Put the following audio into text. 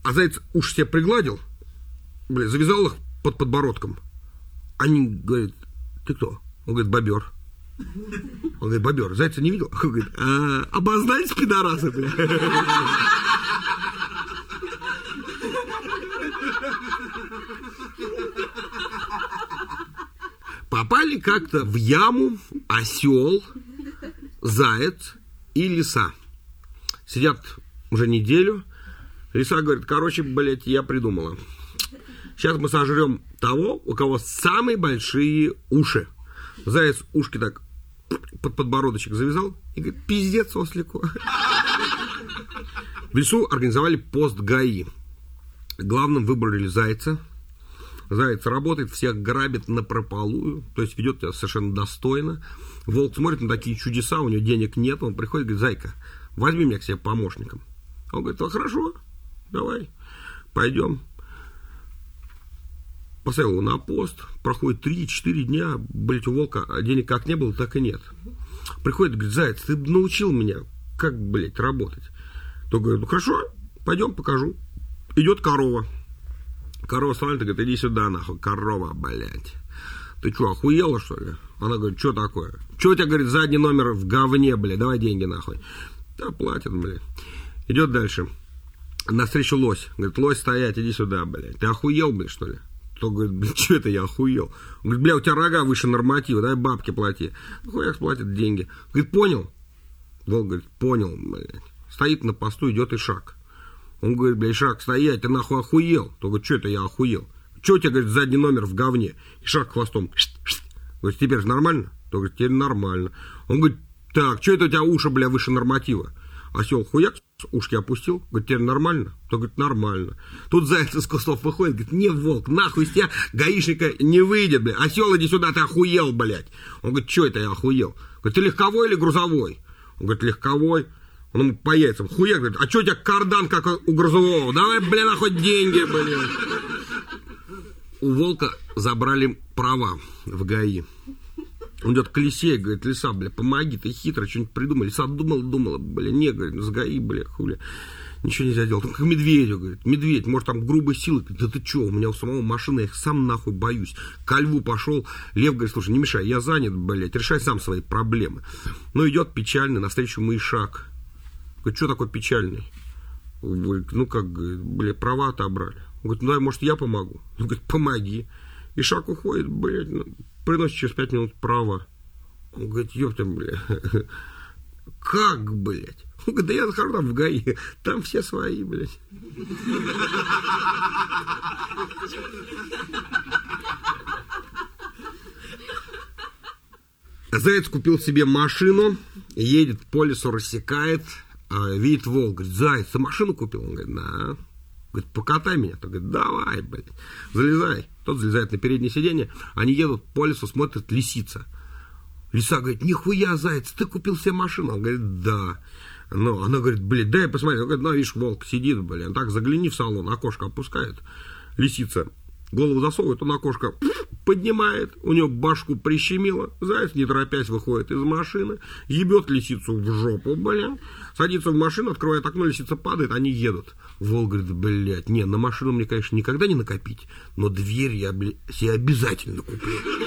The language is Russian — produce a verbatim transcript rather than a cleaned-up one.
А заяц уши себе пригладил, блядь, завязал их под подбородком. Они говорят, ты кто? Он говорит, бобер. Он говорит, бобер, зайца не видел? Он говорит, а, обознались пидорасы, бля. Попали как-то в яму осел, заяц и лиса. Сидят уже неделю. Лиса говорит, короче, блядь, я придумала. Сейчас мы сожрем того, у кого самые большие уши. Заяц ушки так под подбородочек завязал и говорит, пиздец, ослику. В лесу организовали пост ГАИ. Главным выбрали зайца. Заяц работает, всех грабит напропалую, то есть ведет себя совершенно достойно. Волк смотрит на такие чудеса, у него денег нет, он приходит и говорит, зайка, возьми меня к себе помощником. Он говорит, ну хорошо, давай, пойдем. Поставил его на пост, проходит три-четыре дня, блядь, у волка денег как не было, так и нет. Приходит, говорит, заяц, ты научил меня, как, блядь, работать. То говорит, ну хорошо, пойдем, покажу. Идет корова. Корова смотрит и говорит, иди сюда, нахуй, корова, блядь. Ты что, охуела, что ли? Она говорит, что такое? Что у тебя, говорит, задний номер в говне, блядь, давай деньги, нахуй. Да, платят, блядь. Идет дальше. Навстречу лось. Говорит, лось, стоять, иди сюда, блядь. Ты охуел, блядь, что ли? То говорит, блядь, что это я охуел? Он говорит, бля, у тебя рога выше норматива, дай бабки плати. Хуяк платит деньги. Говорит, понял? Волк говорит, понял, блядь. Стоит на посту, идет Ишак. Он говорит, блядь, Ишак, стоять, ты нахуй охуел? То говорит, что это я охуел? Что у тебя, говорит, задний номер в говне? Ишак хвостом. Говорит, теперь же нормально? То говорит, теперь нормально. Он говорит, так, что это у тебя уши, бля, выше норматива? Осел хуяк, ушки опустил, говорит, теперь нормально? То говорит, нормально. Тут заяц из кустов выходит, говорит, не, волк, нахуй из тебя гаишника не выйдет, бля. Осел, иди сюда, ты охуел, блядь. Он говорит, что это я охуел? Говорит, ты легковой или грузовой? Он говорит, легковой. Он ему по яйцам хуяк, говорит, а что у тебя кардан, как у грузового? Давай, бля, нахуй деньги, блядь. У волка забрали права в ГАИ. Он идет к лисе и говорит, лиса, бля, помоги, ты хитро что-нибудь придумай. Лиса думала, думала, бля, не, говорит, с ГАИ, бля, хули. Ничего нельзя делать. Только к медведю, говорит, медведь, может, там грубой силы. Говорит, да ты что, у меня у самого машина, я их сам нахуй боюсь. Ко льву пошел, лев говорит, слушай, не мешай, я занят, блядь, решай сам свои проблемы. Ну, идет печальный, навстречу ему Ишак. Говорит, что такое печальный? Говорит, ну, как, бля, права отобрали. Он говорит, ну, дай, может, я помогу? Он говорит, помоги. Ишак уходит, блядь, ну, приносит через пять минут права. Он говорит, ёпта, бля, как, блядь? Он говорит, да я захожу там в ГАИ, там все свои, блядь. Заяц купил себе машину, едет по лесу, рассекает, видит волк, говорит, заяц, ты машину купил? Он говорит, да. Говорит, покатай меня. Тот говорит, давай, блядь, залезай. Тот залезает на переднее сиденье, они едут по лесу, смотрят, лисица. Лиса говорит, нихуя, заяц, ты купил себе машину? Он говорит, да. Но она говорит, блядь, дай посмотреть. Он говорит, ну, видишь, волк сидит, блядь, так загляни в салон, окошко опускает. Лисица голову засовывает, он окошко поднимает, у него башку прищемило, заяц, не торопясь, выходит из машины, ебет лисицу в жопу, блин, садится в машину, открывает окно, лисица падает, они едут. Волк говорит, блядь, не, на машину мне, конечно, никогда не накопить, но дверь я, блядь, себе обязательно куплю.